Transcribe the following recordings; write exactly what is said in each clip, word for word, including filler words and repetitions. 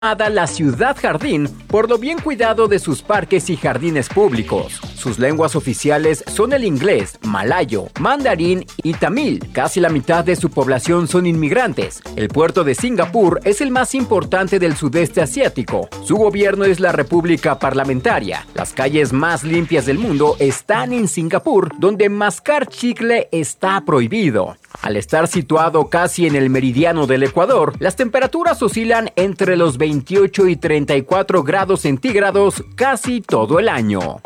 La Ciudad Jardín por lo bien cuidado de sus parques y jardines públicos. Sus lenguas oficiales son el inglés, malayo, mandarín y tamil. Casi la mitad de su población son inmigrantes. El puerto de Singapur es el más importante del sudeste asiático. Su gobierno es la República Parlamentaria. Las calles más limpias del mundo están en Singapur, donde mascar chicle está prohibido. Al estar situado casi en el meridiano del Ecuador, las temperaturas oscilan entre los veintiocho y treinta y cuatro grados centígrados casi todo el año.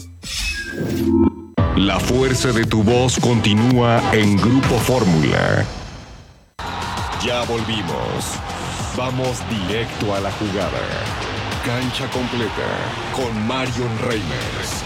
La fuerza de tu voz continúa en Grupo Fórmula. Ya volvimos. Vamos directo a la jugada. Cancha completa con Marion Reimers.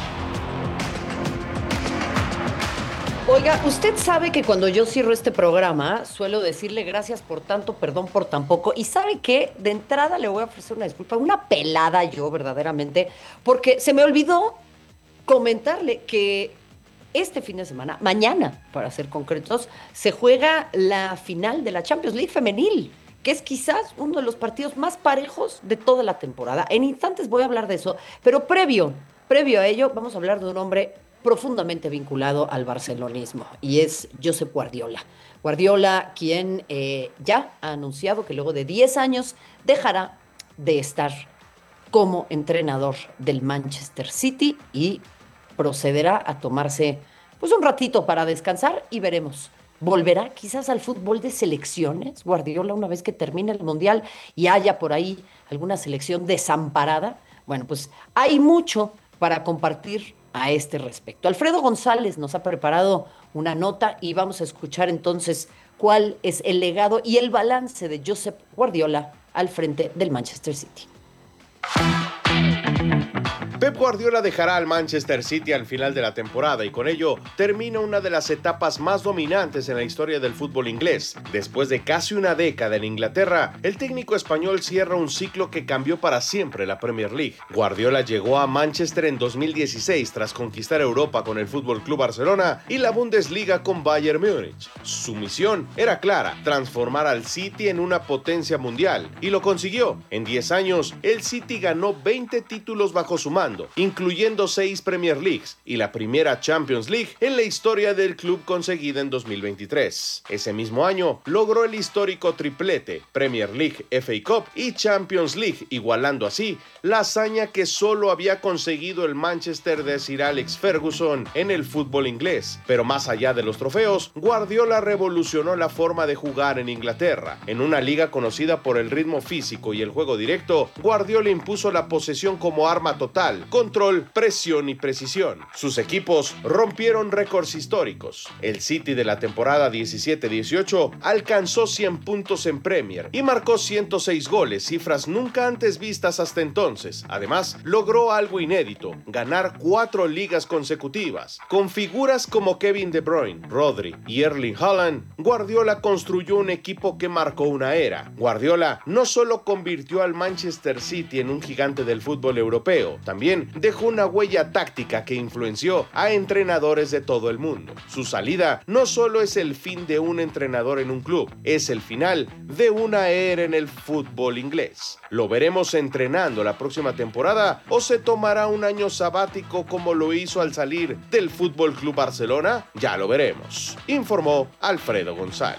Oiga, usted sabe que cuando yo cierro este programa suelo decirle gracias por tanto, perdón por tan poco. Y ¿sabe qué? De entrada le voy a ofrecer una disculpa, una pelada yo verdaderamente, porque se me olvidó comentarle que este fin de semana, mañana para ser concretos, se juega la final de la Champions League femenil, que es quizás uno de los partidos más parejos de toda la temporada. En instantes voy a hablar de eso, pero previo, previo a ello vamos a hablar de un hombre profundamente vinculado al barcelonismo, y es Josep Guardiola. Guardiola, quien eh, ya ha anunciado que luego de diez años dejará de estar como entrenador del Manchester City y procederá a tomarse pues un ratito para descansar y veremos. ¿Volverá quizás al fútbol de selecciones Guardiola una vez que termine el Mundial y haya por ahí alguna selección desamparada? Bueno, pues hay mucho para compartir a este respecto. Alfredo González nos ha preparado una nota y vamos a escuchar entonces cuál es el legado y el balance de Josep Guardiola al frente del Manchester City. Pep Guardiola dejará al Manchester City al final de la temporada y con ello termina una de las etapas más dominantes en la historia del fútbol inglés. Después de casi una década en Inglaterra, el técnico español cierra un ciclo que cambió para siempre la Premier League. Guardiola llegó a Manchester en dos mil dieciséis tras conquistar Europa con el F C Barcelona y la Bundesliga con Bayern Múnich. Su misión era clara, transformar al City en una potencia mundial, y lo consiguió. En diez años, el City ganó veinte títulos bajo su mando, incluyendo seis Premier Leagues y la primera Champions League en la historia del club conseguida en dos mil veintitrés. Ese mismo año logró el histórico triplete, Premier League, F A Cup y Champions League, igualando así la hazaña que solo había conseguido el Manchester de Sir Alex Ferguson en el fútbol inglés. Pero más allá de los trofeos, Guardiola revolucionó la forma de jugar en Inglaterra. En una liga conocida por el ritmo físico y el juego directo, Guardiola impuso la posesión como arma total, control, presión y precisión. Sus equipos rompieron récords históricos. El City de la temporada diecisiete dieciocho alcanzó cien puntos en Premier y marcó ciento seis goles, cifras nunca antes vistas hasta entonces. Además, logró algo inédito, ganar cuatro ligas consecutivas. Con figuras como Kevin De Bruyne, Rodri y Erling Haaland, Guardiola construyó un equipo que marcó una era. Guardiola no solo convirtió al Manchester City en un gigante del fútbol europeo, también dejó una huella táctica que influenció a entrenadores de todo el mundo. Su salida no solo es el fin de un entrenador en un club, es el final de una era en el fútbol inglés. ¿Lo veremos entrenando la próxima temporada o se tomará un año sabático como lo hizo al salir del F C Barcelona? Ya lo veremos, informó Alfredo González.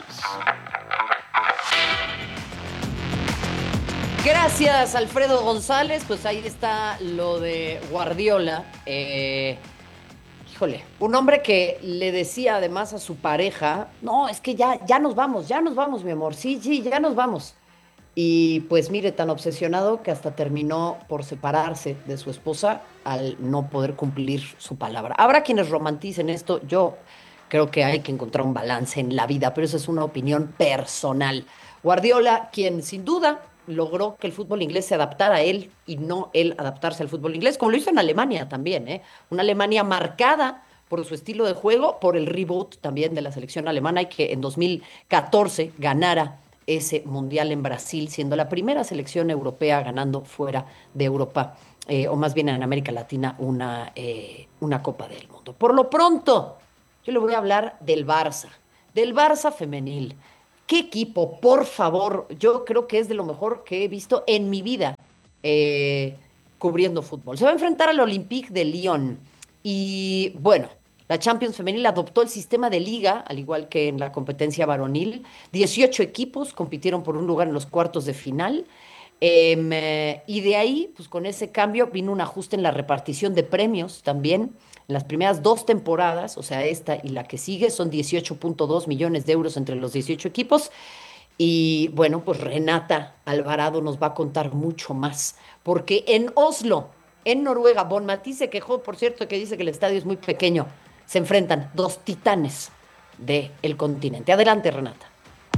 Gracias, Alfredo González. Pues ahí está lo de Guardiola. Eh, híjole, un hombre que le decía además a su pareja, no, es que ya, ya nos vamos, ya nos vamos, mi amor. Sí, sí, ya nos vamos. Y pues mire, tan obsesionado que hasta terminó por separarse de su esposa al no poder cumplir su palabra. Habrá quienes romanticen esto. Yo creo que hay que encontrar un balance en la vida, pero eso es una opinión personal. Guardiola, quien sin duda logró que el fútbol inglés se adaptara a él y no él adaptarse al fútbol inglés, como lo hizo en Alemania también, ¿eh? Una Alemania marcada por su estilo de juego, por el reboot también de la selección alemana, y que en dos mil catorce ganara ese mundial en Brasil, siendo la primera selección europea ganando fuera de Europa, eh, o más bien en América Latina, una, eh, una Copa del Mundo. Por lo pronto, yo le voy a hablar del Barça, del Barça femenil. qué equipo, por favor. Yo creo que es de lo mejor que he visto en mi vida eh, cubriendo fútbol. Se va a enfrentar al Olympique de Lyon. Y bueno, la Champions Femenil adoptó el sistema de liga, al igual que en la competencia varonil. dieciocho equipos compitieron por un lugar en los cuartos de final. Em, eh, y de ahí, pues con ese cambio vino un ajuste en la repartición de premios también. En las primeras dos temporadas, o sea, esta y la que sigue, son dieciocho punto dos millones de euros entre los dieciocho equipos. Y bueno, pues Renata Alvarado nos va a contar mucho más, porque en Oslo, en Noruega, Bon Mati se quejó, por cierto, que dice que el estadio es muy pequeño. Se enfrentan dos titanes del continente. Adelante, Renata.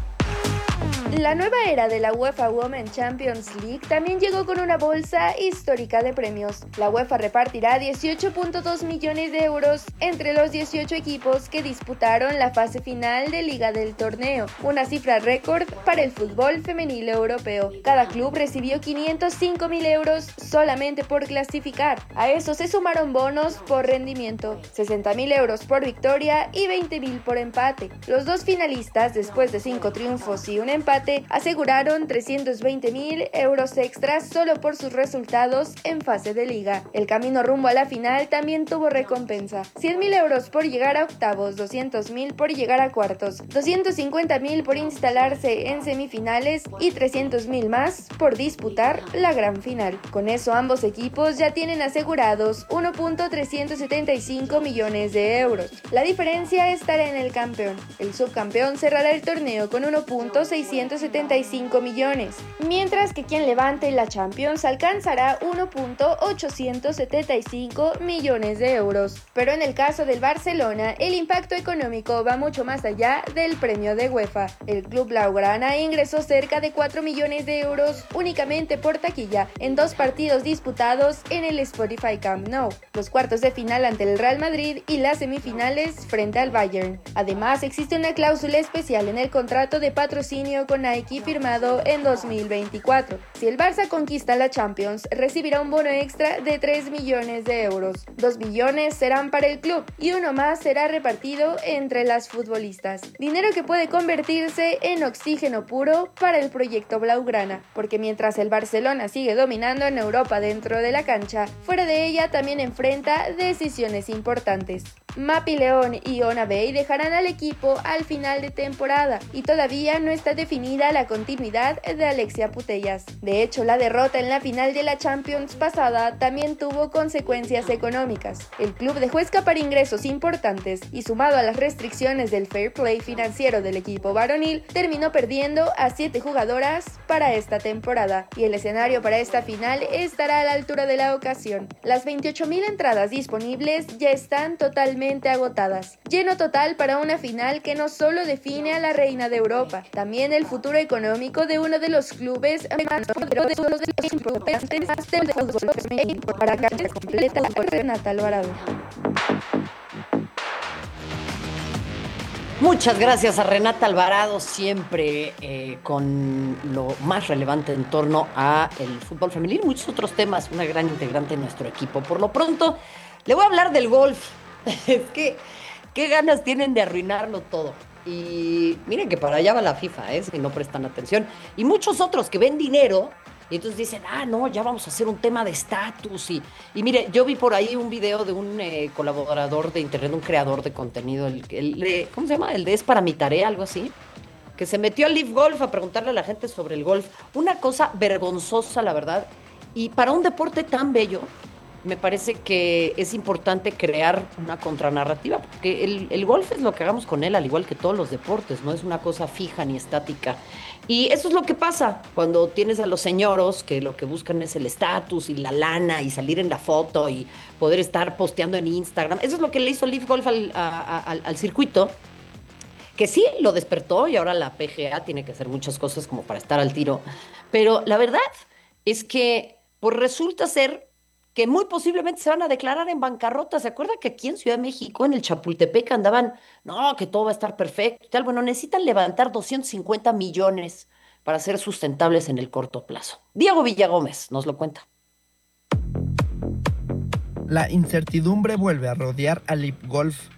La nueva era de la UEFA Women's Champions League también llegó con una bolsa histórica de premios. La UEFA repartirá dieciocho punto dos millones de euros entre los dieciocho equipos que disputaron la fase final de liga del torneo, una cifra récord para el fútbol femenil europeo. Cada club recibió quinientos cinco mil euros solamente por clasificar. A eso se sumaron bonos por rendimiento, sesenta mil euros por victoria y veinte mil por empate. Los dos finalistas, después de cinco triunfos y un empate, aseguraron trescientos veinte mil euros extras solo por sus resultados en fase de liga. El camino rumbo a la final también tuvo recompensa: cien mil euros por llegar a octavos, doscientos mil por llegar a cuartos, doscientos cincuenta mil por instalarse en semifinales y trescientos mil más por disputar la gran final. Con eso ambos equipos ya tienen asegurados uno punto trescientos setenta y cinco millones de euros. La diferencia estará en el campeón. El subcampeón cerrará el torneo con uno punto seiscientos setenta y cinco millones, mientras que quien levante la Champions alcanzará uno punto ochocientos setenta y cinco millones de euros. Pero en el caso del Barcelona, el impacto económico va mucho más allá del premio de UEFA. El club blaugrana ingresó cerca de cuatro millones de euros únicamente por taquilla en dos partidos disputados en el Spotify Camp Nou, los cuartos de final ante el Real Madrid y las semifinales frente al Bayern. Además, existe una cláusula especial en el contrato de patrocinio con Nike firmado en dos mil veinticuatro. Si el Barça conquista la Champions, recibirá un bono extra de tres millones de euros. dos millones serán para el club y uno más será repartido entre las futbolistas. Dinero que puede convertirse en oxígeno puro para el proyecto blaugrana, porque mientras el Barcelona sigue dominando en Europa dentro de la cancha, fuera de ella también enfrenta decisiones importantes. Mapi León y Ona Bay dejarán al equipo al final de temporada y todavía no está definida la continuidad de Alexia Putellas. De hecho, la derrota en la final de la Champions pasada también tuvo consecuencias económicas. El club dejó escapar ingresos importantes y, sumado a las restricciones del fair play financiero del equipo varonil, terminó perdiendo a siete jugadoras para esta temporada, y el escenario para esta final estará a la altura de la ocasión. Las veintiocho mil entradas disponibles ya están totalmente agotadas. Lleno total para una final que no solo define a la reina de Europa, también el futuro económico de uno de los clubes más poderosos de los importantes del fútbol femenino. Para cancha completa, Renata Alvarado. Muchas gracias a Renata Alvarado, siempre eh, con lo más relevante en torno a el fútbol femenil y muchos otros temas, una gran integrante de nuestro equipo. Por lo pronto, le voy a hablar del golf. Es que, qué ganas tienen de arruinarlo todo. Y miren que para allá va la FIFA, ¿eh? Si no prestan atención. Y muchos otros que ven dinero y entonces dicen, ah, no, ya vamos a hacer un tema de estatus. Y, y mire, yo vi por ahí un video de un eh, colaborador de internet, un creador de contenido, el, el, el, ¿cómo se llama? El de Es para mi tarea, algo así, que se metió al Live Golf a preguntarle a la gente sobre el golf. Una cosa vergonzosa, la verdad. Y para un deporte tan bello, me parece que es importante crear una contranarrativa, porque el, el golf es lo que hagamos con él, al igual que todos los deportes, no es una cosa fija ni estática. Y eso es lo que pasa cuando tienes a los señoros que lo que buscan es el estatus y la lana y salir en la foto y poder estar posteando en Instagram. Eso es lo que le hizo Live Golf al, a, a, al, al circuito, que sí lo despertó, y ahora la P G A tiene que hacer muchas cosas como para estar al tiro. Pero la verdad es que pues resulta ser que muy posiblemente se van a declarar en bancarrota. ¿Se acuerda que aquí en Ciudad de México, en el Chapultepec, andaban, no, que todo va a estar perfecto y tal? Bueno, necesitan levantar doscientos cincuenta millones para ser sustentables en el corto plazo. Diego Villagómez nos lo cuenta. La incertidumbre vuelve a rodear a Live Golf.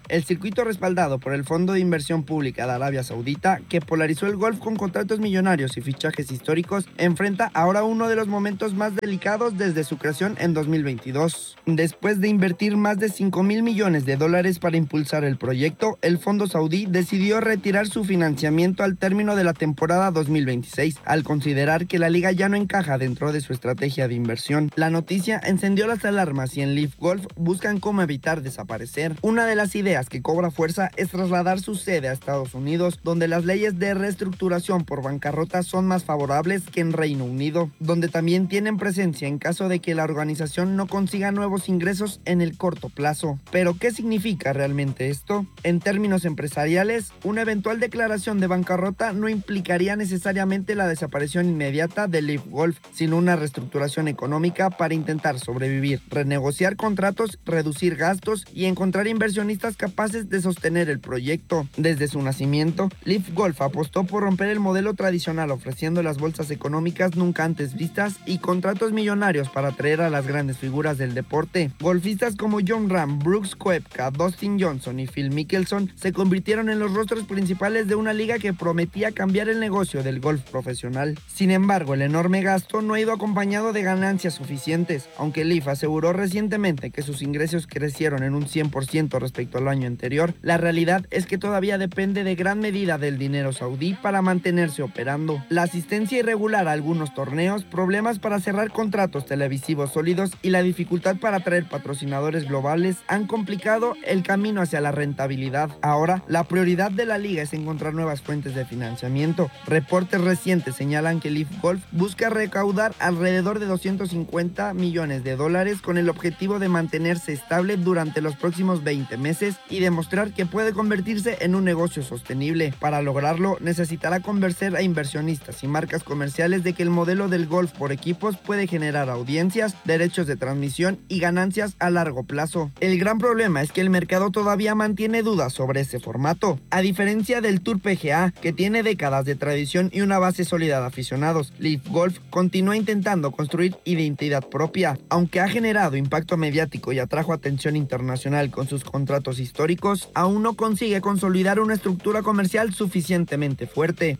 El circuito respaldado por el Fondo de Inversión Pública de Arabia Saudita, que polarizó el golf con contratos millonarios y fichajes históricos, enfrenta ahora uno de los momentos más delicados desde su creación en dos mil veintidós. Después de invertir más de cinco mil millones de dólares para impulsar el proyecto, el fondo saudí decidió retirar su financiamiento al término de la temporada dos mil veintiséis, al considerar que la liga ya no encaja dentro de su estrategia de inversión. La noticia encendió las alarmas y en Live Golf buscan cómo evitar desaparecer. Una de las ideas que cobra fuerza es trasladar su sede a Estados Unidos, donde las leyes de reestructuración por bancarrota son más favorables que en Reino Unido, donde también tienen presencia en caso de que la organización no consiga nuevos ingresos en el corto plazo. Pero, ¿qué significa realmente esto? En términos empresariales, una eventual declaración de bancarrota no implicaría necesariamente la desaparición inmediata de Live Golf, sino una reestructuración económica para intentar sobrevivir, renegociar contratos, reducir gastos y encontrar inversionistas capaces de sostener el proyecto. Desde su nacimiento, Live Golf apostó por romper el modelo tradicional, ofreciendo las bolsas económicas nunca antes vistas y contratos millonarios para atraer a las grandes figuras del deporte. Golfistas como Jon Rahm, Brooks Koepka, Dustin Johnson y Phil Mickelson se convirtieron en los rostros principales de una liga que prometía cambiar el negocio del golf profesional. Sin embargo, el enorme gasto no ha ido acompañado de ganancias suficientes. Aunque Live aseguró recientemente que sus ingresos crecieron en un cien por ciento respecto al año anterior, la realidad es que todavía depende de gran medida del dinero saudí para mantenerse operando. La asistencia irregular a algunos torneos, problemas para cerrar contratos televisivos sólidos y la dificultad para atraer patrocinadores globales han complicado el camino hacia la rentabilidad. Ahora, la prioridad de la liga es encontrar nuevas fuentes de financiamiento. Reportes recientes señalan que Live Golf busca recaudar alrededor de doscientos cincuenta millones de dólares con el objetivo de mantenerse estable durante los próximos veinte meses y demostrar que puede convertirse en un negocio sostenible. Para lograrlo, necesitará convencer a inversionistas y marcas comerciales de que el modelo del golf por equipos puede generar audiencias, derechos de transmisión y ganancias a largo plazo. El gran problema es que el mercado todavía mantiene dudas sobre ese formato. A diferencia del Tour P G A, que tiene décadas de tradición y una base sólida de aficionados, Live Golf continúa intentando construir identidad propia. Aunque ha generado impacto mediático y atrajo atención internacional con sus contratos históricos, aún no consigue consolidar una estructura comercial suficientemente fuerte.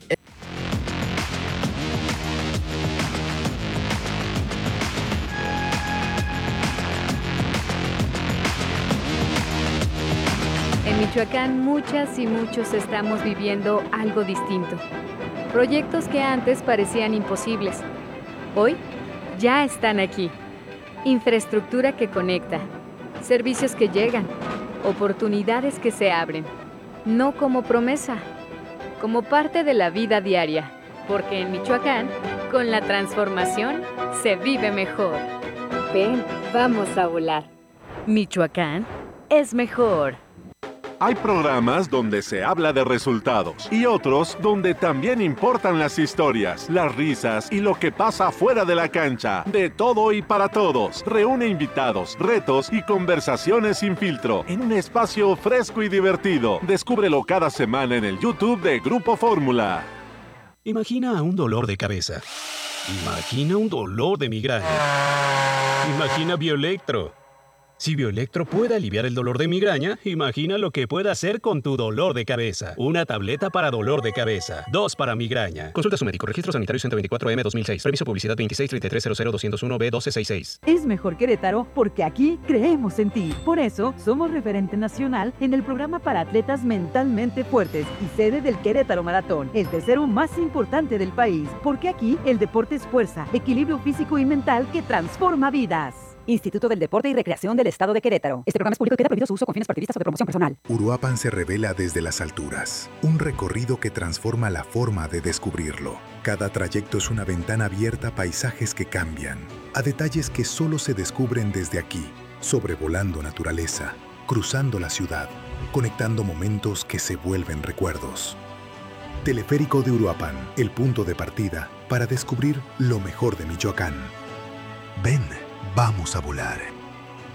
En Michoacán, muchas y muchos estamos viviendo algo distinto. Proyectos que antes parecían imposibles, hoy ya están aquí. Infraestructura que conecta, servicios que llegan, oportunidades que se abren. No como promesa, como parte de la vida diaria. Porque en Michoacán, con la transformación, se vive mejor. Ven, vamos a volar. Michoacán es mejor. Hay programas donde se habla de resultados y otros donde también importan las historias, las risas y lo que pasa fuera de la cancha. De todo y para todos. Reúne invitados, retos y conversaciones sin filtro en un espacio fresco y divertido. Descúbrelo cada semana en el YouTube de Grupo Fórmula. Imagina un dolor de cabeza. Imagina un dolor de migraña. Imagina Bioelectro. Si Bioelectro puede aliviar el dolor de migraña, imagina lo que puede hacer con tu dolor de cabeza. Una tableta para dolor de cabeza. Dos para migraña. Consulta a su médico. Registro Sanitario ciento veinticuatro M dos mil seis. Permiso publicidad veintiséis treinta y tres cero cero doscientos uno B doce sesenta y seis. Es mejor Querétaro porque aquí creemos en ti. Por eso, somos referente nacional en el programa para atletas mentalmente fuertes y sede del Querétaro Maratón, el tercero más importante del país. Porque aquí el deporte es fuerza, equilibrio físico y mental que transforma vidas. Instituto del Deporte y Recreación del Estado de Querétaro. Este programa es público y queda prohibido su uso con fines partidistas o de promoción personal. Uruapan se revela desde las alturas. Un recorrido que transforma la forma de descubrirlo. Cada trayecto es una ventana abierta a paisajes que cambian, a detalles que solo se descubren desde aquí, sobrevolando naturaleza, cruzando la ciudad, conectando momentos que se vuelven recuerdos. Teleférico de Uruapan, el punto de partida para descubrir lo mejor de Michoacán. Ven. Vamos a volar.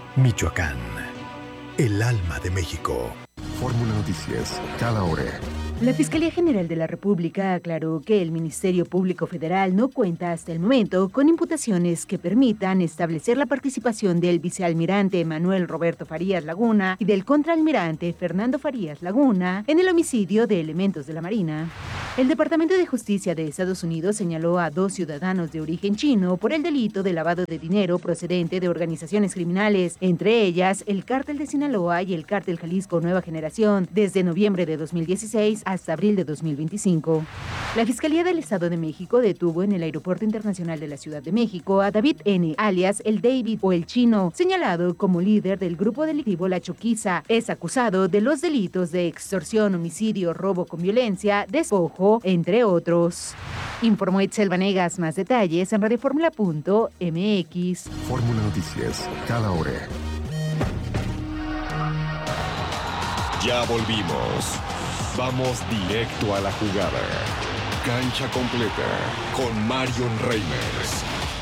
Michoacán, el alma de México. Fórmula Noticias, cada hora. La Fiscalía General de la República aclaró que el Ministerio Público Federal no cuenta hasta el momento con imputaciones que permitan establecer la participación del vicealmirante Manuel Roberto Farías Laguna y del contraalmirante Fernando Farías Laguna en el homicidio de elementos de la Marina. El Departamento de Justicia de Estados Unidos señaló a dos ciudadanos de origen chino por el delito de lavado de dinero procedente de organizaciones criminales, entre ellas el Cártel de Sinaloa y el Cártel Jalisco Nueva Generación, desde noviembre de dos mil dieciséis hasta abril de dos mil veinticinco. La Fiscalía del Estado de México detuvo en el Aeropuerto Internacional de la Ciudad de México a David N., alias el David o el Chino, señalado como líder del grupo delictivo La Choquiza. Es acusado de los delitos de extorsión, homicidio, robo con violencia, despojo, entre otros. Informó Itzel Vanegas. Más detalles en radioformula punto m x. Fórmula Noticias, cada hora. Ya volvimos. Vamos directo a la jugada. Cancha completa con Marion Reimers.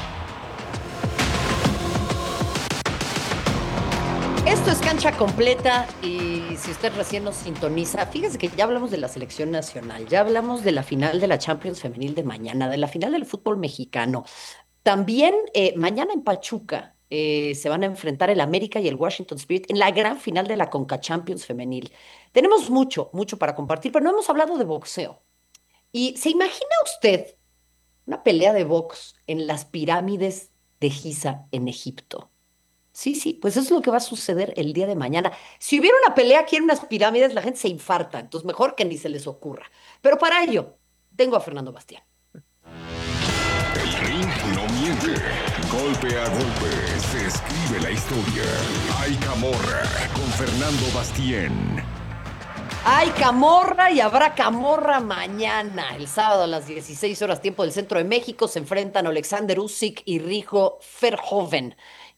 Esto es Cancha Completa y si usted recién nos sintoniza, fíjese que ya hablamos de la selección nacional, ya hablamos de la final de la Champions Femenil de mañana, de la final del fútbol mexicano. También eh, mañana en Pachuca eh, se van a enfrentar el América y el Washington Spirit en la gran final de la Conca Champions Femenil. Tenemos mucho, mucho para compartir, pero no hemos hablado de boxeo. ¿Y se imagina usted una pelea de box en las pirámides de Giza en Egipto? Sí, sí, pues eso es lo que va a suceder el día de mañana. Si hubiera una pelea aquí en unas pirámides, la gente se infarta, entonces mejor que ni se les ocurra. Pero para ello, tengo a Fernando Bastián. El ring no miente. Golpe a golpe se escribe la historia. Hay Camorra con Fernando Bastián. Hay camorra y habrá camorra mañana. El sábado a las dieciséis horas tiempo del Centro de México se enfrentan Alexander Usyk y Rigo Verhoeven.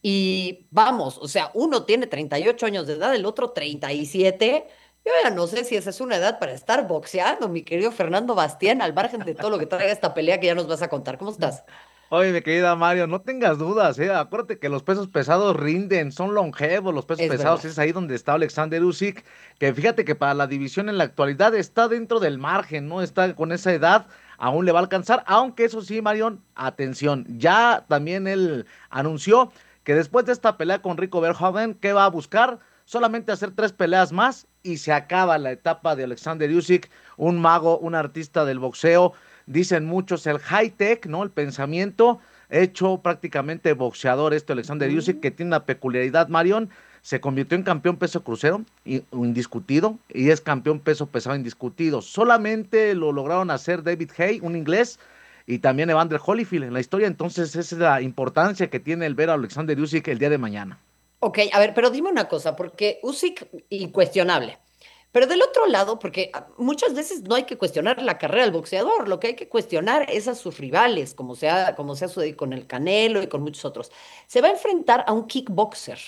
Y vamos, o sea, uno tiene treinta y ocho años de edad, el otro treinta y siete. Yo ya no sé si esa es una edad para estar boxeando, mi querido Fernando Bastián, al margen de todo lo que traiga esta pelea que ya nos vas a contar. ¿Cómo estás? Oye, mi querida Mario, no tengas dudas, ¿eh? Acuérdate que los pesos pesados rinden, son longevos los pesos Es pesados, verdad. es ahí donde está Alexander Usyk, que fíjate que para la división en la actualidad está dentro del margen, ¿no? Está con esa edad, aún le va a alcanzar, aunque eso sí, Marión, atención, ya también él anunció que después de esta pelea con Rigo Verhoeven, ¿qué va a buscar? Solamente hacer tres peleas más y se acaba la etapa de Alexander Usyk, un mago, un artista del boxeo. Dicen muchos el high-tech, ¿no? El pensamiento hecho prácticamente boxeador, este Alexander Mm. Usyk, que tiene una peculiaridad, Marión, se convirtió en campeón peso crucero, y- indiscutido, y es campeón peso pesado indiscutido. Solamente lo lograron hacer David Haye, un inglés, y también Evander Holyfield en la historia. Entonces esa es la importancia que tiene el ver a Alexander Usyk el día de mañana. Ok, a ver, pero dime una cosa, porque Usyk, incuestionable. Pero del otro lado, porque ah, muchas veces no hay que cuestionar la carrera del boxeador, lo que hay que cuestionar es a sus rivales, como sea, como se ha sucedido con el Canelo y con muchos otros. Se va a enfrentar a un kickboxer.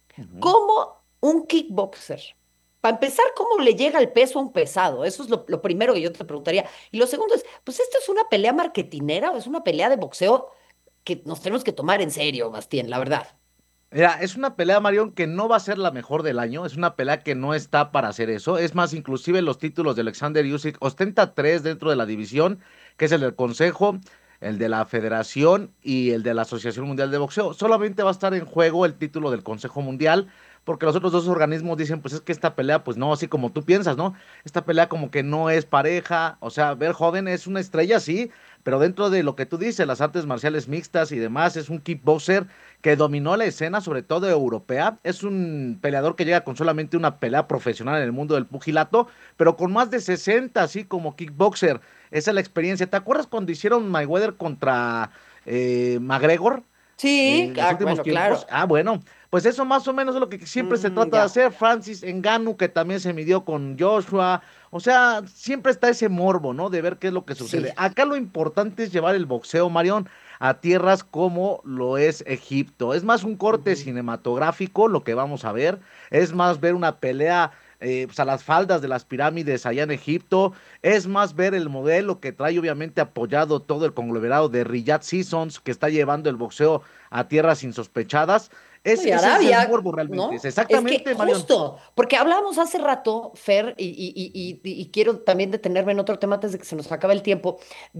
¿Cómo un kickboxer? Para empezar, ¿cómo le llega el peso a un pesado? Eso es lo, lo primero que yo te preguntaría. Y lo segundo es, pues ¿esto es una pelea marketinera o es una pelea de boxeo que nos tenemos que tomar en serio, Bastián, la verdad? Mira, es una pelea, Marión, que no va a ser la mejor del año, es una pelea que no está para hacer eso, es más, inclusive los títulos de Alexander Usyk ostenta tres dentro de la división, que es el del Consejo, el de la Federación y el de la Asociación Mundial de Boxeo. Solamente va a estar en juego el título del Consejo Mundial, porque los otros dos organismos dicen, pues es que esta pelea, pues no, así como tú piensas, ¿no? Esta pelea como que no es pareja, o sea, Verhoeven es una estrella, sí, pero dentro de lo que tú dices, las artes marciales mixtas y demás, es un kickboxer que dominó la escena, sobre todo europea, es un peleador que llega con solamente una pelea profesional en el mundo del pugilato, pero con más de sesenta, así como kickboxer, esa es la experiencia. ¿Te acuerdas cuando hicieron Mayweather contra eh, McGregor? Sí, En los ah, últimos bueno, tiempos. claro. Ah, bueno, pues eso más o menos es lo que siempre se Mm, trata de ya. hacer. Francis Ngannou, que también se midió con Joshua, o sea, siempre está ese morbo, ¿no? De ver qué es lo que sucede. Sí. Acá lo importante es llevar el boxeo, Marión, a tierras como lo es Egipto. Es más un corte Ujú. cinematográfico lo que vamos a ver, es más ver una pelea eh, pues a las faldas de las pirámides allá en Egipto. Es más ver el modelo que trae obviamente apoyado todo el conglomerado de Riyadh Seasons, que está llevando el boxeo a tierras insospechadas. Es, Y ese Arabia, es el morbo realmente. ¿no? Es exactamente, Es que Marion. justo, porque hablábamos hace rato, Fer, y, y- y- y- y quiero también detenerme en otro tema antes de que se nos acabe el tiempo,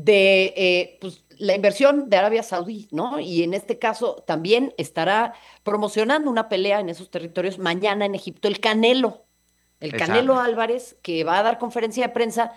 de eh, pues, la inversión de Arabia Saudí, ¿no? Y en este caso también estará promocionando una pelea en esos territorios mañana en Egipto, el Canelo, el Exacto. Canelo Álvarez, que va a dar conferencia de prensa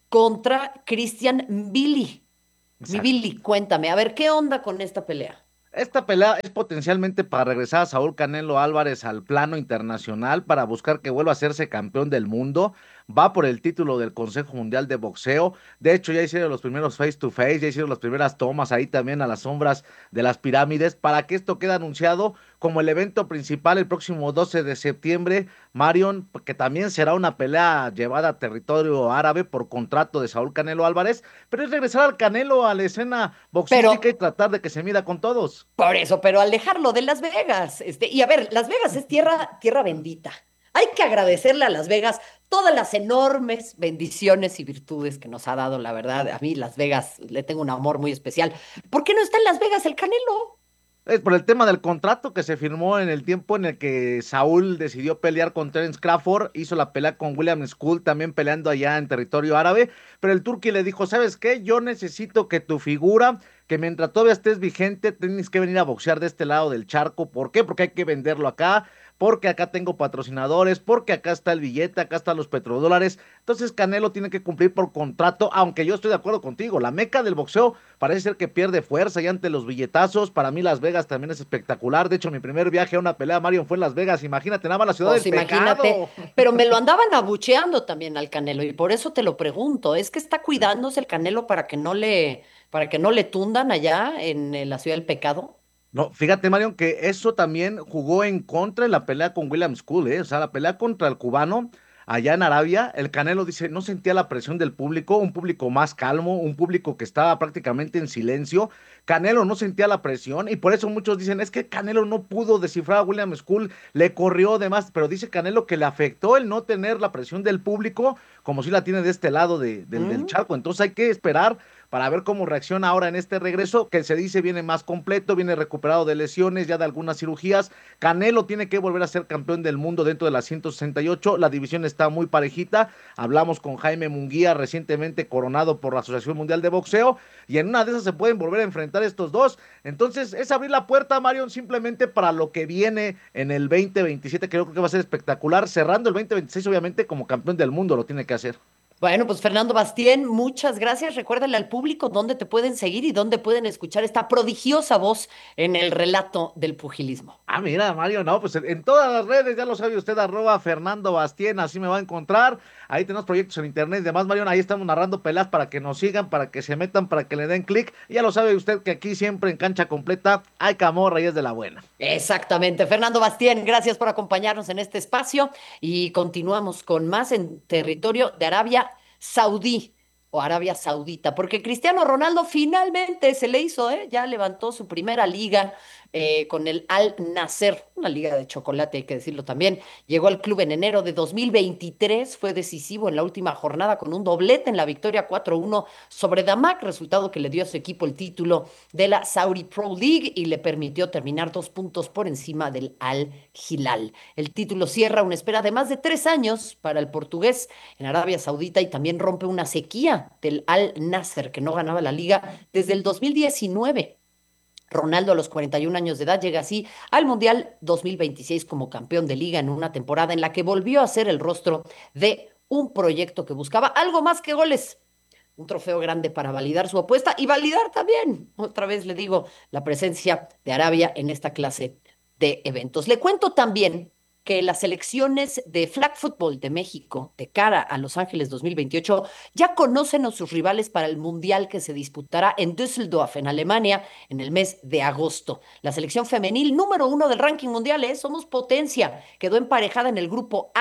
contra Christian Billy. Mi Exacto. Billy, cuéntame, a ver, ¿qué onda con esta pelea? Esta pelea es potencialmente para regresar a Saúl Canelo Álvarez al plano internacional, para buscar que vuelva a hacerse campeón del mundo. Va por el título del Consejo Mundial de Boxeo. De hecho, ya hicieron los primeros face to face, ya hicieron las primeras tomas ahí también a las sombras de las pirámides, para que esto quede anunciado como el evento principal el próximo doce de septiembre, Marion, que también será una pelea llevada a territorio árabe por contrato de Saúl Canelo Álvarez, pero es regresar al Canelo a la escena boxística y Pero tratar de que se mida con todos. Por eso, pero al dejarlo de Las Vegas, este, y a ver, Las Vegas es tierra, tierra bendita. Hay que agradecerle a Las Vegas todas las enormes bendiciones y virtudes que nos ha dado, la verdad. A mí Las Vegas le tengo un amor muy especial. ¿Por qué no está en Las Vegas el Canelo? Es por el tema del contrato que se firmó en el tiempo en el que Saúl decidió pelear con Terence Crawford, hizo la pelea con William Skull, también peleando allá en territorio árabe, pero el turqui le dijo, ¿sabes qué? Yo necesito que tu figura, que mientras todavía estés vigente, tienes que venir a boxear de este lado del charco. ¿Por qué? Porque hay que venderlo acá, porque acá tengo patrocinadores, porque acá está el billete, acá están los petrodólares. Entonces Canelo tiene que cumplir por contrato, aunque yo estoy de acuerdo contigo, la meca del boxeo parece ser que pierde fuerza ya ante los billetazos. Para mí Las Vegas también es espectacular. De hecho, mi primer viaje a una pelea, Marion, fue en Las Vegas. Imagínate, nada más la ciudad Pues del imagínate, pecado. pero me lo andaban abucheando también al Canelo y por eso te lo pregunto. ¿Es que está cuidándose el Canelo para que no le, para que no le tundan allá en, eh, la ciudad del pecado? No, fíjate, Marion, que eso también jugó en contra en la pelea con William Skull, ¿eh? O sea, la pelea contra el cubano allá en Arabia, el Canelo dice, no sentía la presión del público, un público más calmo, un público que estaba prácticamente en silencio. Canelo no sentía la presión y por eso muchos dicen, es que Canelo no pudo descifrar a William Skull, le corrió demás, pero dice Canelo que le afectó el no tener la presión del público, como si la tiene de este lado de- del, del ¿Mm? charco. Entonces hay que esperar para ver cómo reacciona ahora en este regreso, que se dice viene más completo, viene recuperado de lesiones, ya de algunas cirugías. Canelo tiene que volver a ser campeón del mundo dentro de las ciento sesenta y ocho, la división está muy parejita. Hablamos con Jaime Munguía, recientemente coronado por la Asociación Mundial de Boxeo, y en una de esas se pueden volver a enfrentar estos dos. Entonces es abrir la puerta, Marion, simplemente para lo que viene en el veinte veintisiete, que yo creo que va a ser espectacular, cerrando el veinte veintiséis obviamente como campeón del mundo, lo tiene que hacer. Bueno, pues Fernando Bastien, muchas gracias. Recuérdale al público dónde te pueden seguir y dónde pueden escuchar esta prodigiosa voz en el relato del pugilismo. Ah, mira, Mario, no, pues en, en todas las redes, ya lo sabe usted, arroba Fernando Bastien, así me va a encontrar. Ahí tenemos proyectos en internet y demás, Mario, ahí estamos narrando peleas para que nos sigan, para que se metan, para que le den clic. Y ya lo sabe usted que aquí siempre en cancha completa hay camorra y es de la buena. Exactamente. Fernando Bastien, gracias por acompañarnos en este espacio y continuamos con más en territorio de Arabia Saudí o Arabia Saudita, porque Cristiano Ronaldo finalmente se le hizo, ¿eh? Ya levantó su primera liga eh, con el Al Nasser, una liga de chocolate, hay que decirlo también. Llegó al club en enero de dos mil veintitrés, fue decisivo en la última jornada con un doblete en la victoria cuatro uno sobre Damac, resultado que le dio a su equipo el título de la Saudi Pro League y le permitió terminar dos puntos por encima del Al Hilal. El título cierra una espera de más de tres años para el portugués en Arabia Saudita y también rompe una sequía del Al Nasser, que no ganaba la liga desde el dos mil diecinueve. Ronaldo a los cuarenta y un años de edad llega así al Mundial dos mil veintiséis como campeón de liga en una temporada en la que volvió a ser el rostro de un proyecto que buscaba algo más que goles. Un trofeo grande para validar su apuesta y validar también, otra vez le digo, la presencia de Arabia en esta clase de eventos. Le cuento también que las selecciones de flag football de México de cara a Los Ángeles dos mil veintiocho ya conocen a sus rivales para el Mundial que se disputará en Düsseldorf, en Alemania, en el mes de agosto. La selección femenil número uno del ranking mundial, ¿eh? Somos potencia, quedó emparejada en el grupo A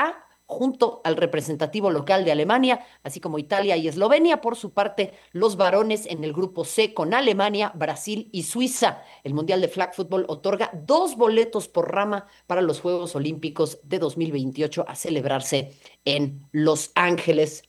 junto al representativo local de Alemania, así como Italia y Eslovenia. Por su parte, los varones en el grupo C con Alemania, Brasil y Suiza. El Mundial de Flag Football otorga dos boletos por rama para los Juegos Olímpicos de dos mil veintiocho a celebrarse en Los Ángeles.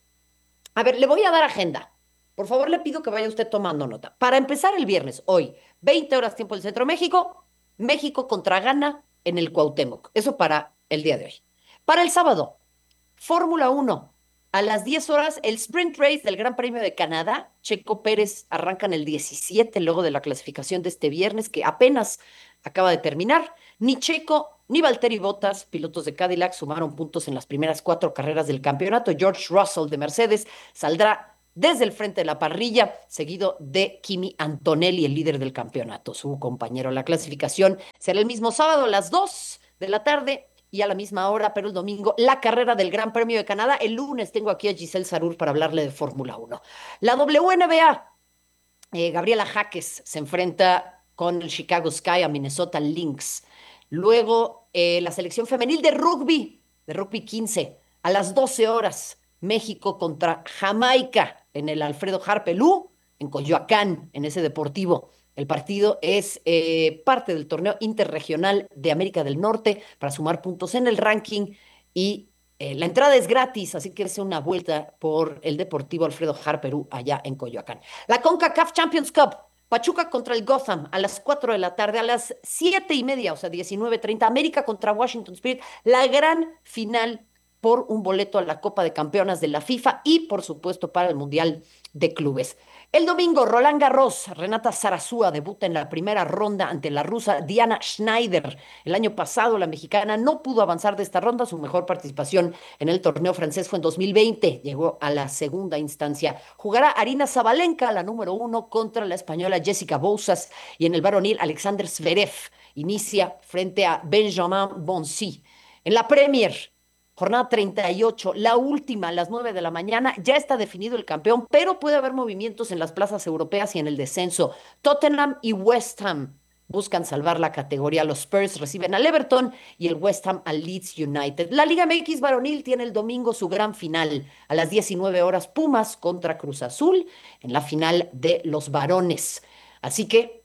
A ver, le voy a dar agenda. Por favor, le pido que vaya usted tomando nota. Para empezar el viernes, hoy, veinte horas tiempo del Centro de México, México contra Ghana en el Cuauhtémoc. Eso para el día de hoy. Para el sábado, Fórmula uno, a las diez horas, el Sprint Race del Gran Premio de Canadá. Checo Pérez arranca en el diecisiete, luego de la clasificación de este viernes, que apenas acaba de terminar. Ni Checo ni Valtteri Bottas, pilotos de Cadillac, sumaron puntos en las primeras cuatro carreras del campeonato. George Russell de Mercedes saldrá desde el frente de la parrilla, seguido de Kimi Antonelli, el líder del campeonato, su compañero. La clasificación será el mismo sábado a las dos de la tarde y a la misma hora, pero el domingo, la carrera del Gran Premio de Canadá. El lunes tengo aquí a Giselle Sarur para hablarle de Fórmula uno. La W N B A, eh, Gabriela Jaques se enfrenta con el Chicago Sky a Minnesota Lynx. Luego, eh, la selección femenil de rugby, de rugby quince, a las doce horas, México contra Jamaica en el Alfredo Harpelú, en Coyoacán, en ese deportivo. El partido es eh, parte del torneo interregional de América del Norte para sumar puntos en el ranking y eh, la entrada es gratis, así que es una vuelta por el Deportivo Alfredo Harpelú allá en Coyoacán. La CONCACAF Champions Cup, Pachuca contra el Gotham a las cuatro de la tarde, a las siete y media, o sea, diecinueve treinta, América contra Washington Spirit, la gran final por un boleto a la Copa de Campeonas de la FIFA y, por supuesto, para el Mundial de Clubes. El domingo, Roland Garros, Renata Zarazúa debuta en la primera ronda ante la rusa Diana Schneider. El año pasado, la mexicana no pudo avanzar de esta ronda. Su mejor participación en el torneo francés fue en dos mil veinte. Llegó a la segunda instancia. Jugará Arina Sabalenka, la número uno, contra la española Jessica Bouzas. Y en el varonil, Alexander Zverev inicia frente a Benjamin Bonzi. En la Premier, jornada treinta y ocho, la última a las nueve de la mañana, ya está definido el campeón, pero puede haber movimientos en las plazas europeas y en el descenso. Tottenham y West Ham buscan salvar la categoría. Los Spurs reciben al Everton y el West Ham al Leeds United. La Liga M X varonil tiene el domingo su gran final. A las diecinueve horas, Pumas contra Cruz Azul en la final de los varones. Así que,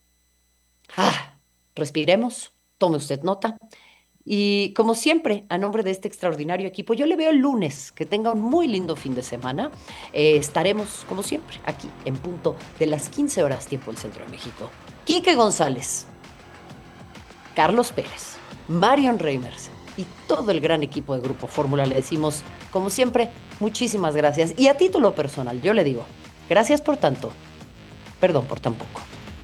ah, respiremos, tome usted nota. Y como siempre, a nombre de este extraordinario equipo, yo le veo el lunes. Que tenga un muy lindo fin de semana. Eh, estaremos, como siempre, aquí en punto de las quince horas, tiempo del Centro de México. Quique González, Carlos Pérez, Marion Reimers y todo el gran equipo de Grupo Fórmula le decimos, como siempre, muchísimas gracias. Y a título personal, yo le digo, gracias por tanto, perdón por tan poco.